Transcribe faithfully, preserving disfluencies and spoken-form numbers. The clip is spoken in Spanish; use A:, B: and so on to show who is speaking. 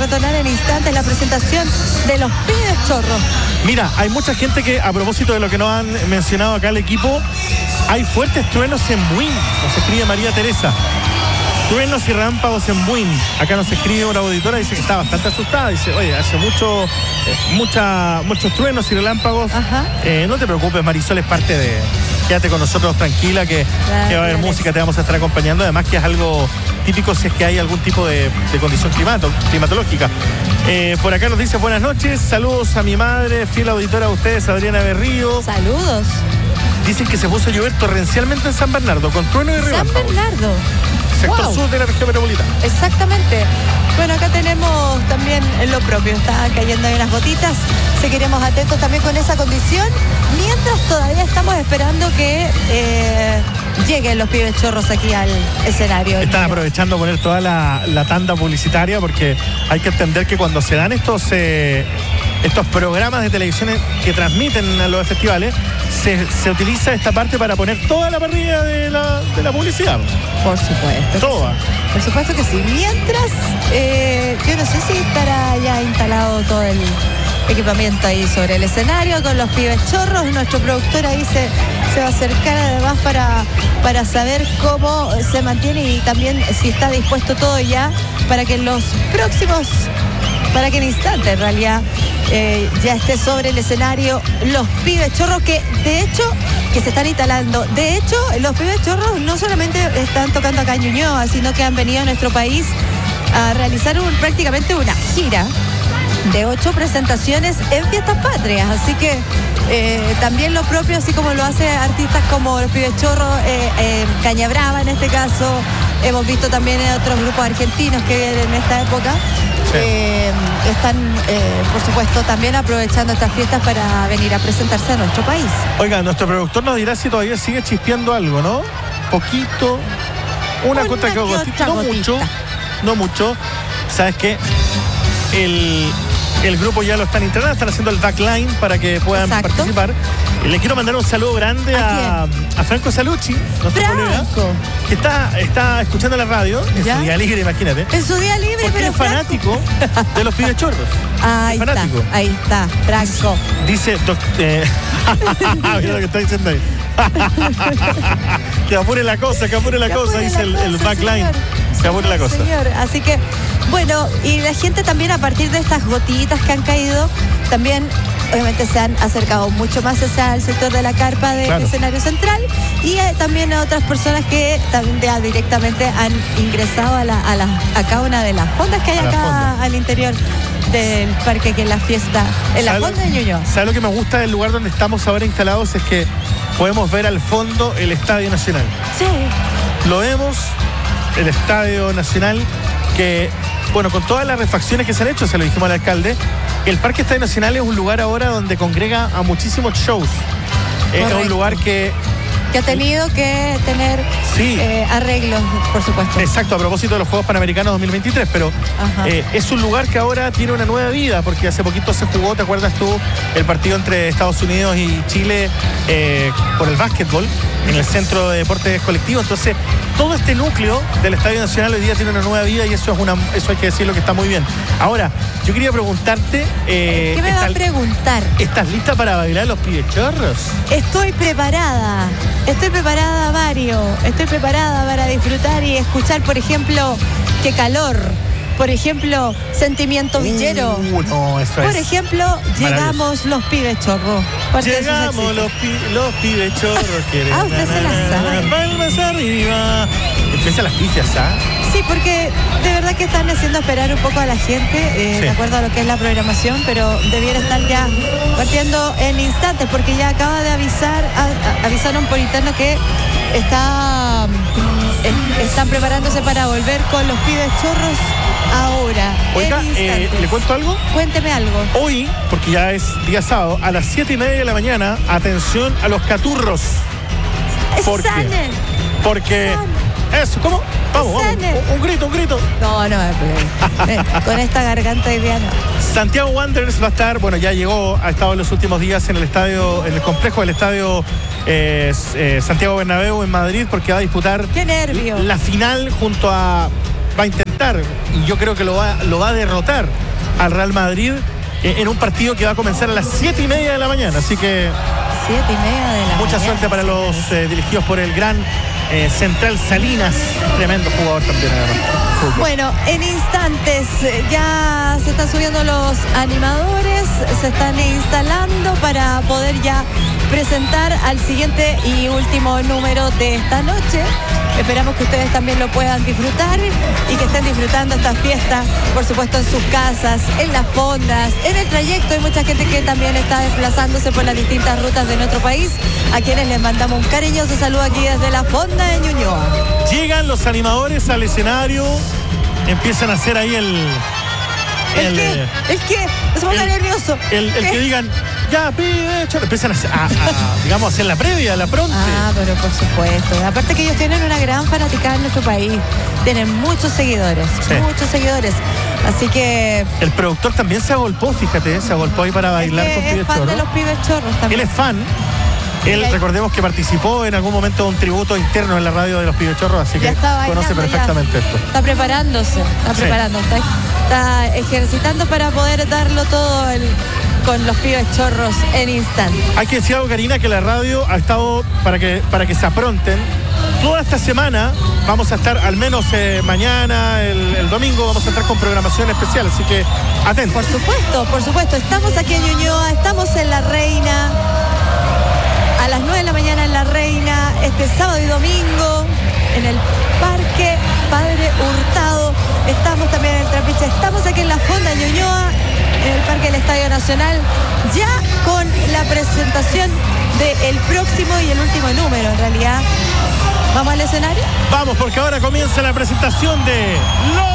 A: retornar en instantes la presentación de los Pibes Chorros.
B: Mira, hay mucha gente que, a propósito de lo que nos han mencionado acá el equipo, hay fuertes truenos en Buin, nos escribe María Teresa. Truenos y relámpagos en Buin. Acá nos escribe una auditora, dice que está bastante asustada. Dice, oye, hace mucho, eh, mucha, muchos truenos y relámpagos. Eh, no te preocupes, Marisol, es parte de... Quédate con nosotros tranquila, que, claro, que va a haber música, te vamos a estar acompañando. Además que es algo típico si es que hay algún tipo de, de condición climato, climatológica. Eh, por acá nos dice buenas noches, saludos a mi madre, fiel auditora a ustedes, Adriana Berrío.
A: Saludos.
B: Dicen que se puso a llover torrencialmente en San Bernardo, con trueno y relámpagos.
A: San Bernardo.
B: Sector
A: Wow.
B: sur de la región metropolitana.
A: Exactamente. Bueno, acá tenemos también lo propio, está cayendo ahí unas gotitas. Seguiremos atentos también con esa condición, mientras todavía estamos esperando que eh, lleguen los Pibes Chorros aquí al escenario.
B: Están aprovechando poner toda la, la tanda publicitaria, porque hay que entender que cuando se dan estos eh, estos programas de televisión que transmiten a los festivales, se, se utiliza esta parte para poner toda la parrilla de la, de la publicidad.
A: Por supuesto.
B: Toda.
A: Sí. Por supuesto que sí. Mientras, eh, yo no sé si estará ya instalado todo el equipamiento ahí sobre el escenario con los Pibes Chorros. Nuestro productor ahí se, se va a acercar además para, para saber cómo se mantiene y también si está dispuesto todo ya para que en los próximos, para que en instante en realidad eh, ya esté sobre el escenario los Pibes Chorros, que de hecho que se están instalando. De hecho, los Pibes Chorros no solamente están tocando acá en Ñuñoa, sino que han venido a nuestro país a realizar un, prácticamente una gira de ocho presentaciones en fiestas patrias, así que eh, también lo propio, así como lo hace artistas como los Pibes Chorros, eh, eh, Caña Brava en este caso, hemos visto también en otros grupos argentinos que vienen en esta época, sí. eh, están eh, por supuesto también aprovechando estas fiestas para venir a presentarse a nuestro país.
B: Oiga, nuestro productor nos dirá si todavía sigue chispeando algo, ¿no? Poquito, una, una contra que gotita, no gotita. mucho, no mucho. ¿Sabes qué? El... El grupo ya lo están entrenando, están haciendo el backline para que puedan Exacto. participar. Y le quiero mandar un saludo grande a, a, a Franco Salucci, nuestro colega, que está, está escuchando la radio en ¿Ya? su día libre, imagínate.
A: En su día libre,
B: porque
A: pero
B: es fanático de los Pibes Chorros.
A: Ahí
B: es fanático.
A: está, ahí está, Franco.
B: Dice, eh, mira lo que está diciendo ahí. Que apure la cosa, que apure la que cosa, apure dice la el, cosa, el backline. Señor. Que apure la cosa.
A: Señor. Así que, bueno, y la gente también a partir de estas gotitas que han caído, también obviamente se han acercado mucho más hacia el sector de la carpa del claro. escenario central, y eh, también a otras personas que también ya directamente han ingresado a, la, a, la, a cada una de las fondas que hay a acá al interior del parque, que es la fiesta, en la fonda de Ñuñoa.
B: ¿Sabes lo que me gusta del lugar donde estamos ahora instalados? Es que podemos ver al fondo el Estadio Nacional.
A: Sí.
B: Lo vemos, el Estadio Nacional, que, bueno, con todas las refacciones que se han hecho, se lo dijimos al alcalde, el Parque Estadio Nacional es un lugar ahora donde congrega a muchísimos shows. Correcto. Es un lugar que...
A: que ha tenido que tener sí. eh, arreglos, por supuesto.
B: Exacto, a propósito de los Juegos Panamericanos dos mil veintitrés, pero eh, es un lugar que ahora tiene una nueva vida, porque hace poquito se jugó, ¿te acuerdas tú? El partido entre Estados Unidos y Chile eh, por el básquetbol en el Centro de Deportes Colectivos. Entonces, todo este núcleo del Estadio Nacional hoy día tiene una nueva vida, y eso es una, eso hay que decirlo que está muy bien. Ahora, yo quería preguntarte... Eh,
A: ¿Qué me va a preguntar?
B: ¿Estás lista para bailar los Pibes Chorros?
A: Estoy preparada. Estoy preparada, Mario. Estoy preparada para disfrutar y escuchar, por ejemplo, Qué Calor. Por ejemplo, Sentimiento Villero.
B: Uh, no, eso
A: por
B: es
A: ejemplo, Llegamos los Pibes Chorros.
B: Llegamos los, pi los Pibes Chorros.
A: Ah, usted se la sabe.
B: Palmas arriba. Empieza las pifias, ¿ah?
A: Sí, porque de verdad que están haciendo esperar un poco a la gente, eh, sí. de acuerdo a lo que es la programación, pero debiera estar ya partiendo en instantes, porque ya acaba de avisar, a, a, avisaron por interno que está, eh, están preparándose para volver con los Pibes Chorros ahora.
B: Oiga, eh, ¿le cuento algo?
A: Cuénteme algo.
B: Hoy, porque ya es día sábado, a las siete y media de la mañana, atención a los caturros. ¿Por qué? Porque... Eso, ¿cómo? Vamos, vamos. Un, un grito, un grito.
A: No, no, eh, con esta garganta hoy día no.
B: Santiago Wanderers va a estar, bueno, ya llegó, ha estado en los últimos días en el estadio, en el complejo del estadio eh, eh, Santiago Bernabéu en Madrid, porque va a disputar
A: ¡Qué nervio!
B: la final junto a... Va a intentar enfrentar, y yo creo que lo va, lo va a derrotar al Real Madrid eh, en un partido que va a comenzar a las siete y media de la mañana. Así que
A: siete y media de la
B: mucha
A: mañana,
B: suerte para los eh, dirigidos por el gran eh, Central Salinas, tremendo jugador también además. Fútbol.
A: Bueno, en instantes eh, ya se están subiendo los animadores, se están instalando para poder ya presentar al siguiente y último número de esta noche. Esperamos que ustedes también lo puedan disfrutar y que estén disfrutando esta fiesta, por supuesto, en sus casas, en las fondas, en el trayecto. Hay mucha gente que también está desplazándose por las distintas rutas de nuestro país, a quienes les mandamos un cariñoso saludo aquí desde la fonda de Ñuñoa.
B: Llegan los animadores al escenario, empiezan a hacer ahí el...
A: ¿El qué?
B: eh,
A: ¿El qué? No se ponga
B: el-
A: nervioso.
B: El, el
A: ¿Qué?
B: que digan, ya, pibe, chorro", empiezan a, hacer- a- a, digamos, a hacer la previa, la pronte.
A: Ah, pero por supuesto. Aparte que ellos tienen una gran fanaticada en nuestro país. Tienen muchos seguidores,
B: Sí.
A: muchos seguidores. Así que...
B: El productor también se agolpó, fíjate, se agolpó ahí para bailar
A: es
B: con
A: que es
B: Pibes
A: fan de
B: Chorros.
A: los pibes chorros
B: Él
A: también.
B: es fan. Él,
A: Mira,
B: recordemos que participó en algún momento de un tributo interno en la radio de los Pibes Chorros, así
A: Ya
B: que
A: está bailando,
B: conoce
A: ya.
B: perfectamente esto.
A: Está preparándose, está
B: Sí.
A: preparando, está, está ejercitando para poder darlo todo el- con los pibes chorros en instante.
B: Hay que decir algo, Karina, que la radio ha estado, para que, para que se apronten, toda esta semana vamos a estar, al menos eh, mañana, el, el domingo, vamos a estar con programación especial, así que atentos.
A: Por supuesto, por supuesto. Estamos aquí en Ñuñoa, estamos en La Reina, a las nueve de la mañana en La Reina, este sábado y domingo, en el Parque Padre Hurtado. Estamos también en el Trapiche, estamos aquí en la Fonda de Ñuñoa, en el Parque del Estadio Nacional, ya con la presentación del próximo y el último número, en realidad. ¿Vamos al escenario?
B: Vamos, porque ahora comienza la presentación de los